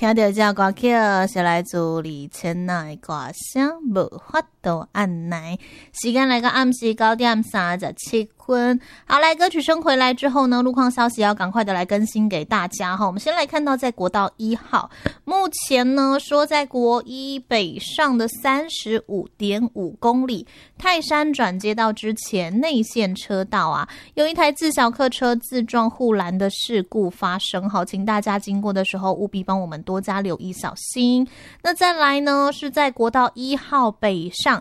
听到这歌曲是来自李千奈的歌声，无法度按捺。时间来到暗时9:37分。好，来歌曲声回来之后呢，路况消息要赶快的来更新给大家哈。我们先来看到在国道1号，目前呢说在国一北上的35.5公里，泰山转接道之前内线车道啊，有一台自小客车自撞护栏的事故发生，好，请大家经过的时候务必帮我们多加留意小心。那再来呢是在国道1号北上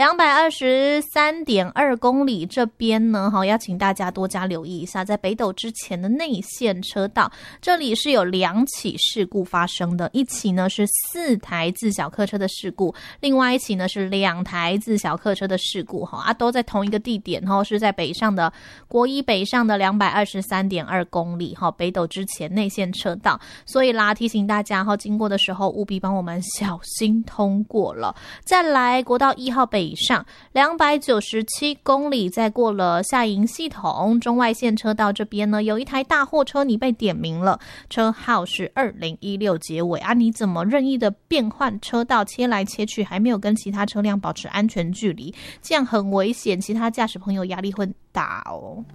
223.2公里这边呢，好，要请大家多加留意一下，在北斗之前的内线车道，这里是有2起事故发生的，一起呢是4台自小客车的事故，另外一起呢是2台自小客车的事故都在同一个地点是在北上的国一北上的223.2公里北斗之前内线车道，所以啦提醒大家经过的时候务必帮我们小心通过了。再来国道1号北上297公里，再过了下营系统中外线车道这边呢，有一台大货车你被点名了，车号是2016结尾啊，你怎么任意的变换车道切来切去，还没有跟其他车辆保持安全距离，这样很危险，其他驾驶朋友压力会大哦。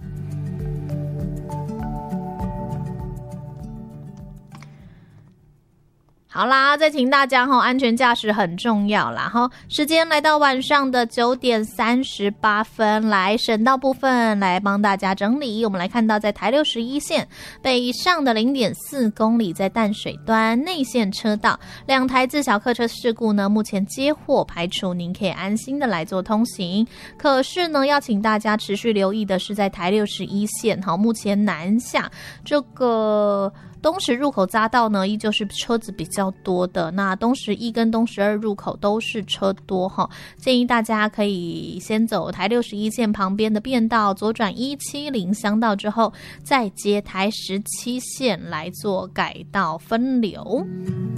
好啦，再请大家安全驾驶很重要啦时间来到晚上的9:38分，来省道部分来帮大家整理。我们来看到在台61线北上的 0.4 公里，在淡水端内线车道2台自小客车事故呢，目前接获排除，您可以安心的来做通行。可是呢，要请大家持续留意的是在台61线目前南下这个东石入口匝道呢，依旧是车子比较多的，那东石1跟东石2入口都是车多建议大家可以先走台61线旁边的便道，左转170乡道之后，再接台17线来做改道分流。